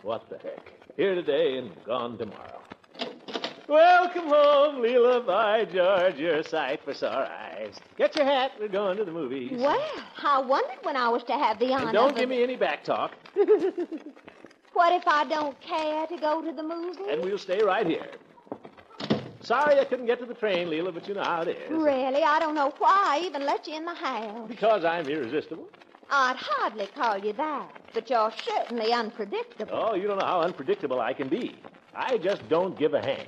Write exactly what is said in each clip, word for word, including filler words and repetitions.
What the heck? Here today and gone tomorrow. Welcome home, Leela. By George, you're a sight for sore eyes. Get your hat. We're going to the movies. Well, I wondered when I was to have the honor. And don't of give the... me any back talk. What if I don't care to go to the movies? And we'll stay right here. Sorry I couldn't get to the train, Leela, but you know how it is. Really? I don't know why I even let you in the house. Because I'm irresistible. I'd hardly call you that, but you're certainly unpredictable. Oh, you don't know how unpredictable I can be. I just don't give a hang.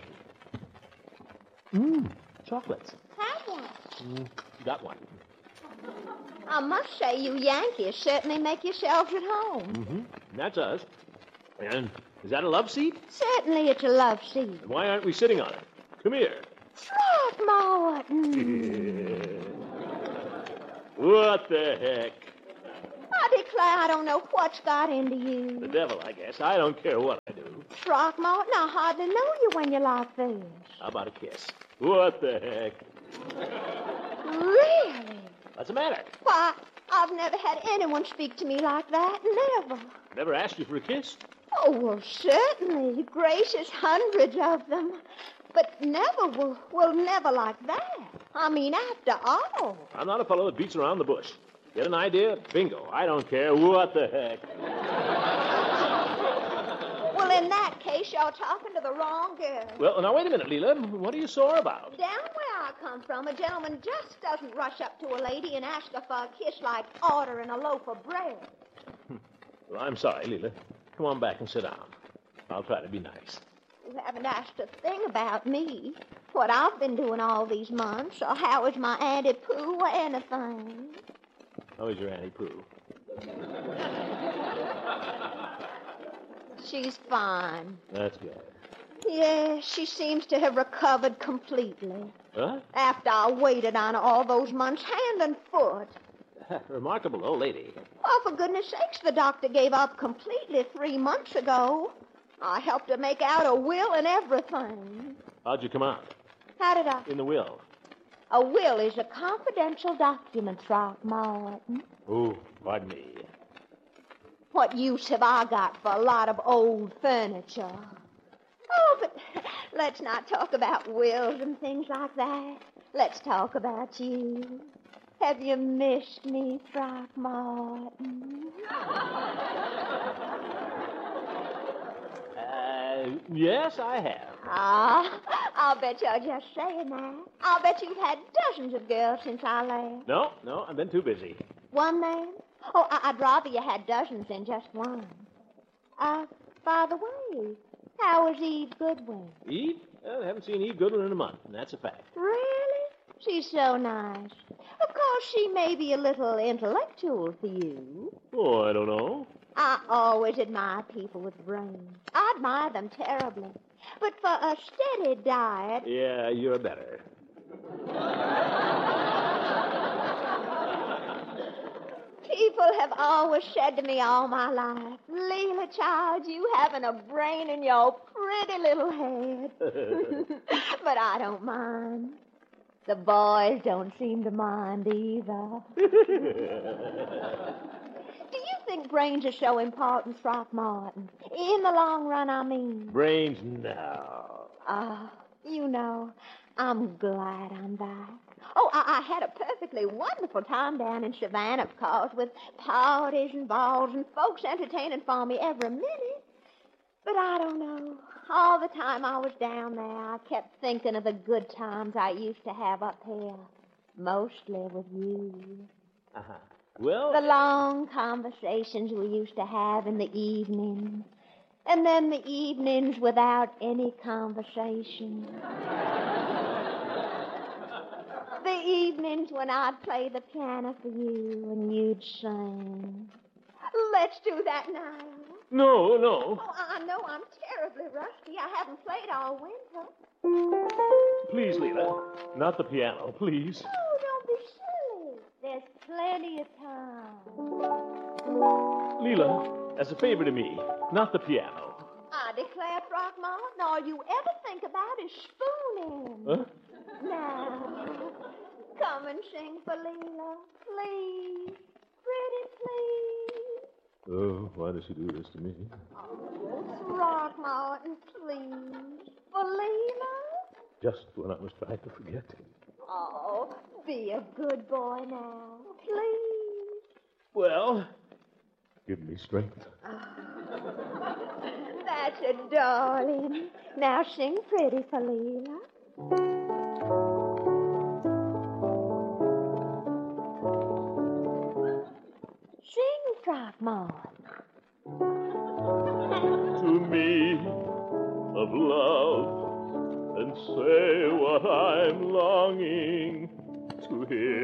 Mmm, chocolates. Have you? Mm, got one. I must say you Yankees certainly make yourselves at home. Mm-hmm. That's us. And is that a love seat? Certainly it's a love seat. And why aren't we sitting on it? Come here. Throckmorton. What the heck? I declare I don't know what's got into you. The devil, I guess. I don't care what I do. Throckmorton, I hardly know you when you're like this. How about a kiss? What the heck? Really? What's the matter? Why, I've never had anyone speak to me like that. Never. Never asked you for a kiss? Oh, well, certainly. Gracious, hundreds of them. But never will, will never like that. I mean, after all. I'm not a fellow that beats around the bush. Get an idea? Bingo. I don't care. What the heck? Well, in that case, you're talking to the wrong girl. Well, now, wait a minute, Leela. What are you sore about? Down where I come from, a gentleman just doesn't rush up to a lady and ask her for a kiss like ordering a loaf of bread. Well, I'm sorry, Leela. Come on back and sit down. I'll try to be nice. You haven't asked a thing about me, what I've been doing all these months, or how is my Auntie Pooh or anything. How is your Auntie Pooh? She's fine. That's good. Yes, she seems to have recovered completely. What? After I waited on her all those months, hand and foot. Remarkable old lady. Oh, for goodness sakes, the doctor gave up completely three months ago. I helped her make out a will and everything. How'd you come out? How did I? In the will. A will is a confidential document, Throckmorton. Oh, pardon me. What use have I got for a lot of old furniture? Oh, but let's not talk about wills and things like that. Let's talk about you. Have you missed me, Throckmorton? Uh, yes, I have. Ah, I'll bet you're just saying that. I'll bet you've had dozens of girls since I left. No, no, I've been too busy. One man? Oh, I- I'd rather you had dozens than just one. Uh, by the way, how was Eve Goodwin? Eve? Well, I haven't seen Eve Goodwin in a month, and that's a fact. Really? She's so nice. Of course, she may be a little intellectual for you. Oh, I don't know. I always admire people with brains. I admire them terribly. But for a steady diet... Yeah, you're better. People have always said to me all my life, Leela, child, you haven't a brain in your pretty little head. But I don't mind. The boys don't seem to mind either. Do you think brains are so important, Throckmorton? In the long run, I mean. Brains, no. Ah, you know, I'm glad I'm back. Oh, I, I had a perfectly wonderful time down in Savannah, of course, with parties and balls and folks entertaining for me every minute. But I don't know. All the time I was down there, I kept thinking of the good times I used to have up here. Mostly with you. Uh-huh. Well... The long conversations we used to have in the evenings. And then the evenings without any conversation. The evenings when I'd play the piano for you and you'd sing. Let's do that now. No, no. Oh, I know I'm terribly rusty. I haven't played all winter. Please, Leela. Not the piano, please. Oh, don't be silly. There's plenty of time. Leela, as a favor to me, not the piano. I declare, Throckmorton, all you ever think about is spooning. Huh? Now, come and sing for Leela, please. Pretty please. Oh, why does she do this to me? Oh, Throckmorton, please. For Leela? Just when I was trying to forget. Oh, be a good boy now, please. Well, give me strength. That's a darling. Now sing pretty for Leela. Sing, Throckmorton. To me of love and say what I'm longing to hear.